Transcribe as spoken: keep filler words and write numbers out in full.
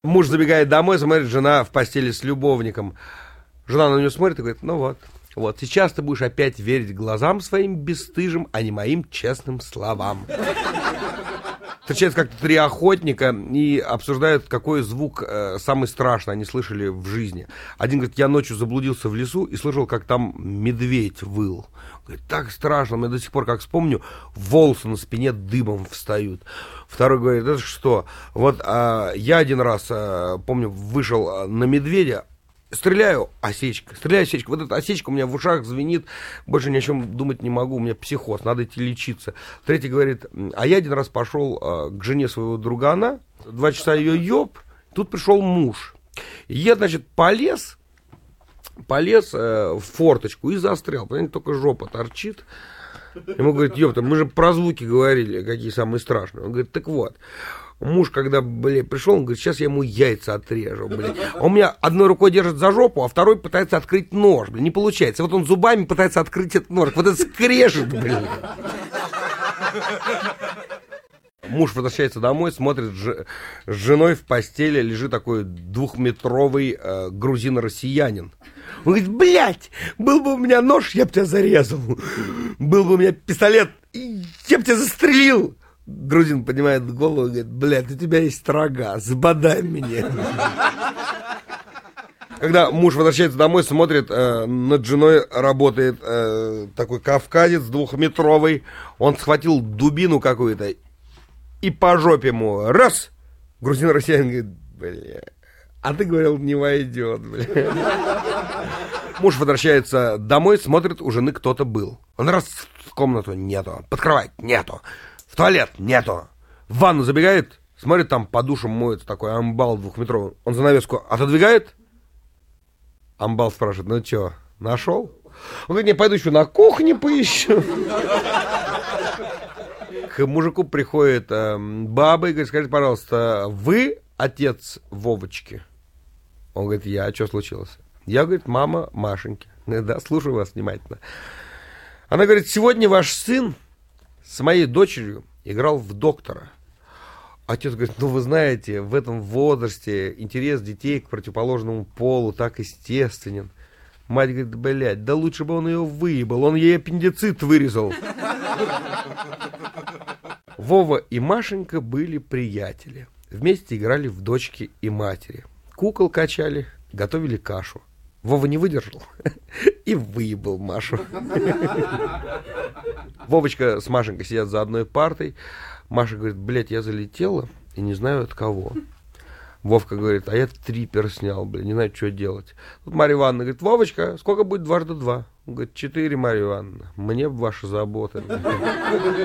Муж забегает домой, смотрит, жена в постели с любовником. Жена на него смотрит и говорит: ну вот, вот, сейчас ты будешь опять верить глазам своим бесстыжим, а не моим честным словам. Встречаются как-то три охотника и обсуждают, какой звук э, самый страшный они слышали в жизни. Один говорит: я ночью заблудился в лесу и слышал, как там медведь выл. Говорит: так страшно, мне до сих пор, как вспомню, волосы на спине дыбом встают. Второй говорит: это что? Вот а, я один раз, а, помню, вышел на медведя, стреляю, осечка, стреляю, осечка. Вот эта осечка у меня в ушах звенит, больше ни о чем думать не могу, у меня психоз, надо идти лечиться. Третий говорит: а я один раз пошел а, к жене своего другана, два часа ее ёб, тут пришел муж. И я, значит, полез, полез э, в форточку и застрял, понимаете, только жопа торчит. Ему говорит: ёпта, мы же про звуки говорили, какие самые страшные. Он говорит: так вот. Муж, когда, блин, пришел, он говорит: сейчас я ему яйца отрежу, блин. Он меня одной рукой держит за жопу, а второй пытается открыть нож, блин. Не получается. Вот он зубами пытается открыть этот нож. Вот это скрежет, блин. Муж возвращается домой, смотрит, ж... с женой в постели лежит такой двухметровый э, грузин-россиянин. Он говорит: блядь, был бы у меня нож, я бы тебя зарезал. Был бы у меня пистолет, я бы тебя застрелил. Грузин поднимает голову и говорит: блядь, у тебя есть рога, забодай меня. Когда муж возвращается домой, смотрит, э, над женой работает э, такой кавказец двухметровый. Он схватил дубину какую-то и по жопе ему раз. Грузин-россиянин говорит: бля, а ты говорил, не войдет, бля. Муж возвращается домой, смотрит, у жены кто-то был. Он раз в комнату — нету, под кровать — нету, в туалет — нету, в ванну забегает, смотрит, там по душу моется такой амбал двухметровый. Он занавеску отодвигает. Амбал спрашивает: ну что, нашел? Он говорит: не, пойду еще на кухне поищу. К мужику приходит э, баба и говорит: скажите, пожалуйста, вы отец Вовочки? Он говорит: я. А что случилось? Я, говорит, мама Машеньки. Да, слушаю вас внимательно. Она говорит: сегодня ваш сын с моей дочерью играл в доктора. Отец говорит: ну вы знаете, в этом возрасте интерес детей к противоположному полу так естественен. Мать говорит: блядь, да лучше бы он ее выебал, он ей аппендицит вырезал. Вова и Машенька были приятели. Вместе играли в дочки и матери. Кукол качали, готовили кашу. Вова не выдержал и выебал Машу. Вовочка с Машенькой сидят за одной партой. Маша говорит: блядь, я залетела и не знаю от кого. Вовка говорит: а я трипер снял, блядь, не знаю, что делать. Тут Марья Ивановна говорит: Вовочка, сколько будет дважды два? Он говорит: четыре, Марья Ивановна, мне бы ваши заботы.